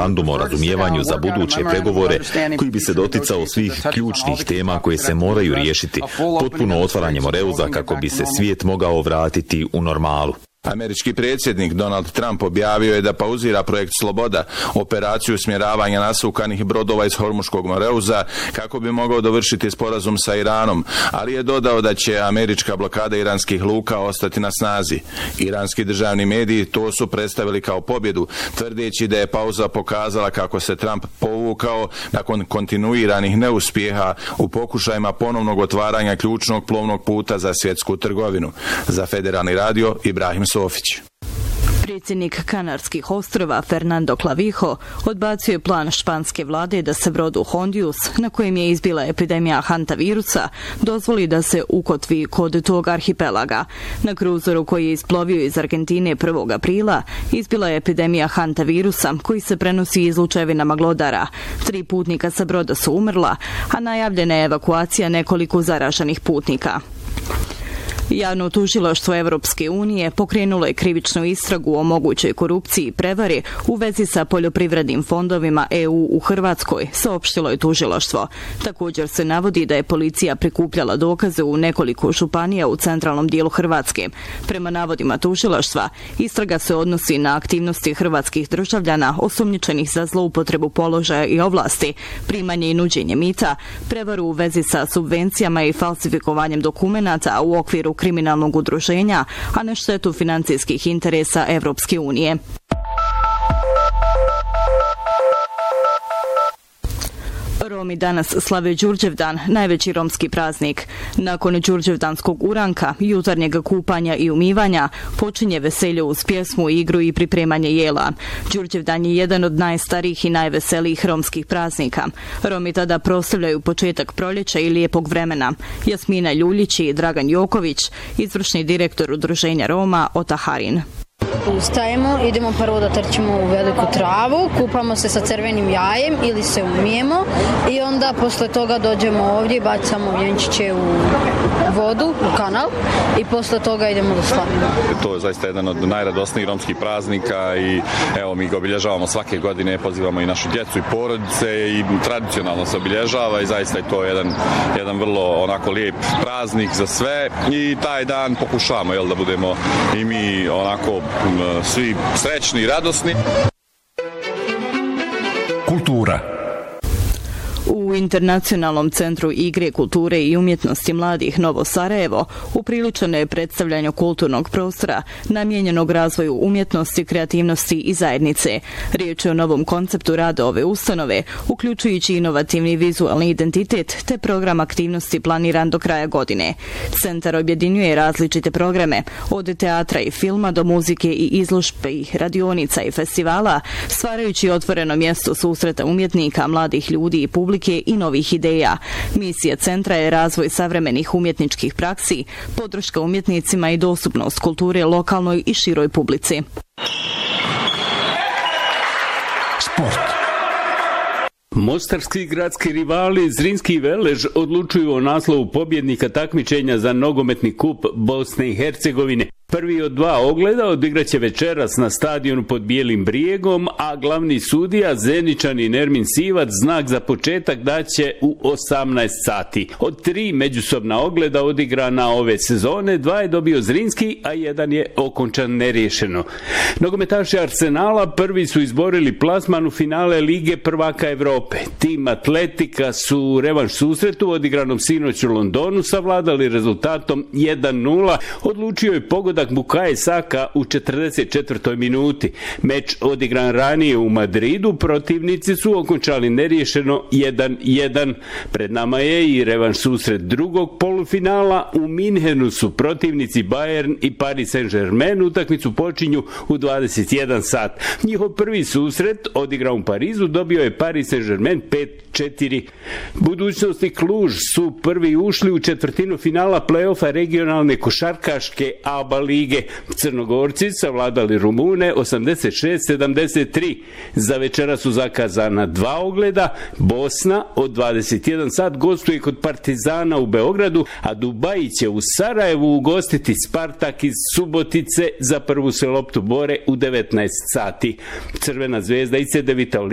memorandum o razumijevanju za buduće pregovore koji bi se doticao svih ključnih tema koje se moraju riješiti, potpuno otvaranje Moreuza kako bi se svijet mogao vratiti u normalu. Američki predsjednik Donald Trump objavio je da pauzira projekt Sloboda, operaciju usmjeravanja nasukanih brodova iz Hormuškog Moreuza kako bi mogao dovršiti sporazum sa Iranom, ali je dodao da će američka blokada iranskih luka ostati na snazi. Iranski državni mediji to su predstavili kao pobjedu, tvrdeći da je pauza pokazala kako se Trump povukao nakon kontinuiranih neuspjeha u pokušajima ponovnog otvaranja ključnog plovnog puta za svjetsku trgovinu. Za Federalni radio, Ibrahim Sofić. Predsjednik Kanarskih ostrva Fernando Clavijo odbacio je plan španske vlade da se brodu Hondius, na kojem je izbila epidemija hantavirusa, dozvoli da se ukotvi kod tog arhipelaga. Na kruzoru koji je isplovio iz Argentine 1. aprila izbila je epidemija hantavirusa koji se prenosi izlučevinama glodara. 3 putnika sa broda su umrla, a najavljena je evakuacija nekoliko zaraženih putnika. Javno tužilaštvo Evropske unije pokrenulo je krivičnu istragu o mogućoj korupciji i prevari u vezi sa poljoprivrednim fondovima EU u Hrvatskoj, saopštilo je tužilaštvo. Također se navodi da je policija prikupljala dokaze u nekoliko županija u centralnom dijelu Hrvatske. Prema navodima tužilaštva, istraga se odnosi na aktivnosti hrvatskih državljana osumnjičenih za zloupotrebu položaja i ovlasti, primanje i nuđenje mita, prevaru u vezi sa subvencijama i falsifikovanjem dokumenata u okviru kriminalnog udruženja, a na štetu financijskih interesa Evropske unije. Romi danas slave Đurđevdan, najveći romski praznik. Nakon Đurđevdanskog uranka, jutarnjeg kupanja i umivanja, počinje veselje uz pjesmu, igru i pripremanje jela. Đurđevdan je jedan od najstarijih i najveselijih romskih praznika. Romi tada proslavljaju početak proljeća i lijepog vremena. Jasmina Ljuljić i Dragan Joković, izvršni direktor udruženja Roma Otaharin. Ustajemo, idemo prvo da trčimo u veliku travu, kupamo se sa crvenim jajem ili se umijemo i onda posle toga dođemo ovdje i bacamo vjenčiće u vodu, u kanal i posle toga idemo da slavimo. To je zaista jedan od najradosnijih romskih praznika i evo mi ga obilježavamo svake godine, pozivamo i našu djecu i porodice i tradicionalno se obilježava i zaista je to jedan vrlo onako lijep praznik za sve i taj dan pokušavamo da budemo i mi onako svi srećni i radosni. Kultura. U Internacionalnom centru igre, kulture i umjetnosti mladih Novo Sarajevo upriličeno je predstavljanje kulturnog prostora namijenjenog razvoju umjetnosti, kreativnosti i zajednice. Riječ je o novom konceptu rada ove ustanove, uključujući inovativni vizualni identitet te program aktivnosti planiran do kraja godine. Centar objedinjuje različite programe, od teatra i filma do muzike i izložbe i radionica i festivala, stvarajući otvoreno mjesto susreta umjetnika, mladih ljudi i publike i novih ideja. Misija centra je razvoj savremenih umjetničkih praksi, podrška umjetnicima i dostupnost kulture lokalnoj i široj publici. Sport. Mostarski gradski rivali Zrinski i Velež odlučuju o naslovu pobjednika takmičenja za nogometni kup Bosne i Hercegovine. Prvi od 2 ogleda odigraće večeras na stadionu pod Bijelim brijegom, a glavni sudija Zeničanin Ermin Sivac znak za početak daće u 18 sati. Od 3 međusobna ogleda odigrana ove sezone, 2 je dobio Zrinski, a 1 je okončan neriješeno. Nogometaši Arsenala prvi su izborili plasman u finale Lige prvaka Evrope. Tim Atletika su u revanš susretu odigranom sinoć u Londonu savladali rezultatom 1:0. Odlučio je pogodak Bukaje Saka u 44. minuti. Meč odigran ranije u Madridu, protivnici su okončali neriješeno 1:1. Pred nama je i revanš susret drugog polufinala. U Minhenu su protivnici Bayern i Paris Saint-Germain. Utakmicu počinju u 21 sat. Njihov prvi susret odigrao u Parizu, dobio je Paris Saint-Germain 5:4. Budućnosti Kluž su prvi ušli u četvrtinu finala play-offa regionalne košarkaške ABA lige. Crnogorci savladali Rumune 86-73. Za večera su zakazana 2 ogleda. Bosna od 21 sat gostuje kod Partizana u Beogradu, a Dubaji će u Sarajevu ugostiti Spartak iz Subotice. Za prvu se loptu bore u 19 sati. Crvena zvezda i CD Vita